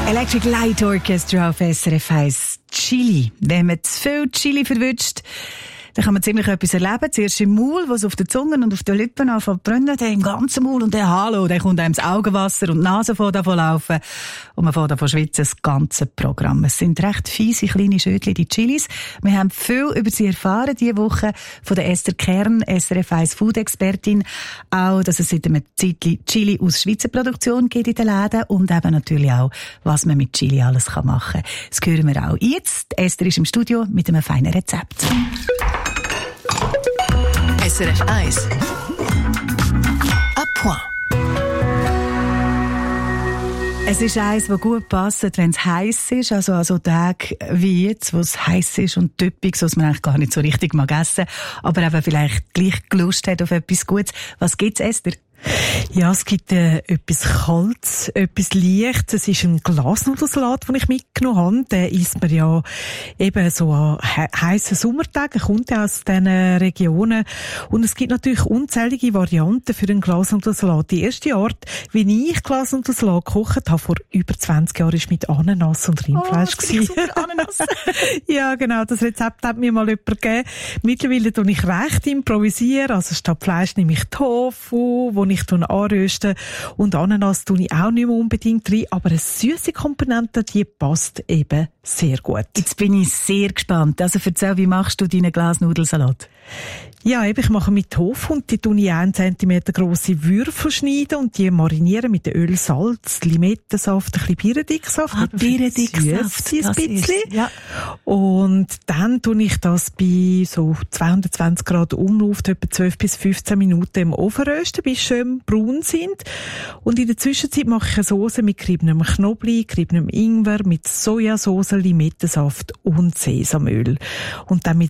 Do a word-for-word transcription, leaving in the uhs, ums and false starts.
Electric Light Orchestra auf S R F eins. Chili. Wenn man zu viel Chili verwünscht, dann kann man ziemlich etwas erleben. Zuerst im Maul, wo es auf den Zungen und auf den Lippen anfängt zu brennen, dann im ganzen Maul und dann Hallo, dann kommt einem das Augenwasser und die Nase fängt an zu laufen und man fängt an zu schwitzen, das ganze Programm. Es sind recht fiese kleine Schötchen, die Chilis. Wir haben viel über sie erfahren diese Woche von der Esther Kern, S R F eins Food-Expertin. Auch, dass es seit einem Zeitchen Chili aus Schweizer Produktion gibt in den Läden und eben natürlich auch, was man mit Chili alles machen kann. Das hören wir auch jetzt. Esther ist im Studio mit einem feinen Rezept. S R F eins. À point. Es ist eins, das gut passt, wenn es heiß ist. Also an so Tagen wie jetzt, wo es heiß ist und typisch, was man eigentlich gar nicht so richtig mag essen. Aber eben vielleicht gleich Lust hat auf etwas Gutes. Was gibt's, Esther? Ja, es gibt äh, etwas Kaltes, etwas Leichtes. Es ist ein Glasnudelsalat, den ich mitgenommen habe. Den isst man ja eben so an he- heissen Sommertagen, kommt ja aus diesen Regionen. Und es gibt natürlich unzählige Varianten für einen Glasnudelsalat. Die erste Art, wie ich Glasnudelsalat gekocht habe, vor über zwanzig Jahren, war mit Ananas und Rindfleisch. Oh, super Ananas. Ja, genau, das Rezept hat mir mal jemand gegeben. Mittlerweile tue ich recht improvisieren. Also statt Fleisch nehme ich Tofu, wo ich anrösten und Ananas tue ich auch nicht mehr unbedingt rein, aber eine süße Komponente, die passt eben sehr gut. Jetzt bin ich sehr gespannt. Also erzähl, wie machst du deinen Glasnudelsalat? Ja, eben, ich mache mit Tofu und die tue ich einen Zentimeter grosse Würfel schneiden und die marinieren mit Öl, Salz, Limettensaft, ein bisschen Birnendicksaft. Ah, Birnendicksaft. Ein bisschen. Ist, ja. Und dann tue ich das bei so zweihundertzwanzig Grad Umluft etwa zwölf bis fünfzehn Minuten im Ofen rösten, bis sie schön braun sind. Und in der Zwischenzeit mache ich eine Sauce mit geriebenem Knoblauch, geriebenem Ingwer, mit Sojasauce, Limettensaft und Sesamöl. Und dann mit